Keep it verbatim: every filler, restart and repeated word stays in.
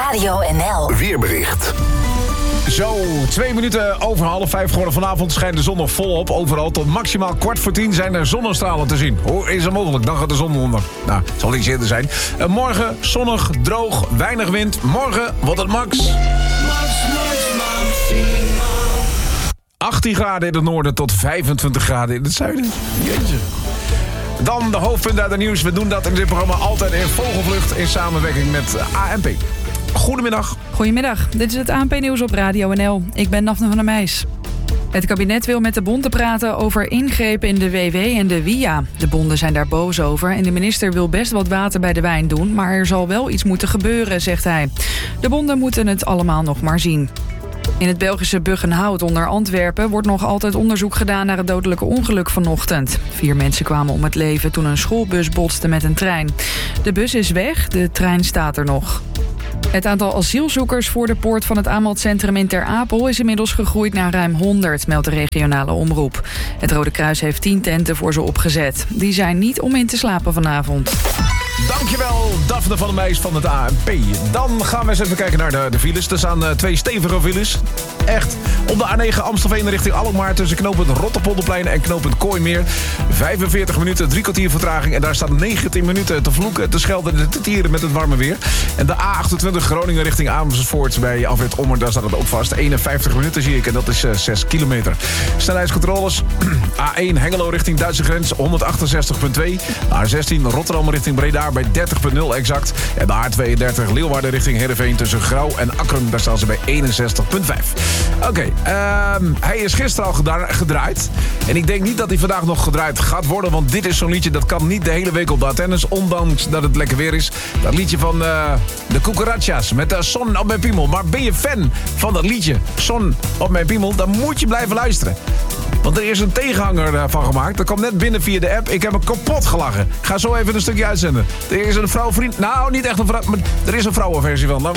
Radio N L Weerbericht. Zo, twee minuten over half vijf geworden. Vanavond schijnt de zon nog volop. Overal tot maximaal kwart voor tien zijn er zonnestralen te zien. Hoe is dat mogelijk? Dan gaat de zon onder. Nou, het zal iets eerder zijn. Uh, morgen zonnig, droog, weinig wind. Morgen wordt het max. Max, max, maximaal. achttien graden in het noorden tot vijfentwintig graden in het zuiden. Jeetje. Dan de hoofdpunten uit het nieuws. We doen dat in dit programma altijd in vogelvlucht in samenwerking met A N P. Goedemiddag. Goedemiddag, dit is het A N P-nieuws op Radio N L. Ik ben Daphne van der Meijs. Het kabinet wil met de bonden praten over ingrepen in de W W en de W I A. De bonden zijn daar boos over en de minister wil best wat water bij de wijn doen, maar er zal wel iets moeten gebeuren, zegt hij. De bonden moeten het allemaal nog maar zien. In het Belgische Buggenhout onder Antwerpen wordt nog altijd onderzoek gedaan naar het dodelijke ongeluk vanochtend. Vier mensen kwamen om het leven toen een schoolbus botste met een trein. De bus is weg, de trein staat er nog. Het aantal asielzoekers voor de poort van het aanmeldcentrum in Ter Apel is inmiddels gegroeid naar ruim honderd, meldt de regionale omroep. Het Rode Kruis heeft tien tenten voor ze opgezet. Die zijn niet om in te slapen vanavond. Dankjewel, Daphne van der Meijs van het A N P. Dan gaan we eens even kijken naar de, de files. Er staan uh, twee stevige files. Echt. Op de A negen Amstelveen richting Alkmaar tussen knooppunt Rotterpolderplein en knooppunt Kooimeer. vijfenveertig minuten, drie kwartier vertraging. En daar staat negentien minuten te vloeken, te schelden en te tieren met het warme weer. En de A achtentwintig Groningen richting Amersfoort bij afrit Ommer, daar staat het ook vast. eenenvijftig minuten zie ik en dat is uh, zes kilometer. Snelheidscontroles. A één Hengelo richting Duitse grens, honderdachtenzestig komma twee. A zestien Rotterdam richting Breda bij dertig komma nul exact. En de A tweeëndertig Leeuwarden richting Heerenveen tussen Grauw en Akkeren. Daar staan ze bij eenenzestig komma vijf. Oké, okay, um, hij is gisteren al gedra- gedraaid. En ik denk niet dat hij vandaag nog gedraaid gaat worden. Want dit is zo'n liedje dat kan niet de hele week op de Athens. Ondanks dat het lekker weer is. Dat liedje van uh, de Cucarachas met de Zon op mijn piemel. Maar ben je fan van dat liedje Zon op mijn piemel? Dan moet je blijven luisteren. Want er is een tegenhanger van gemaakt. Dat kwam net binnen via de app. Ik heb hem kapot gelachen. Ga zo even een stukje uitzenden. Er is een vrouwvriend... Nou, niet echt een vrouw... Maar er is een vrouwenversie van. Nou,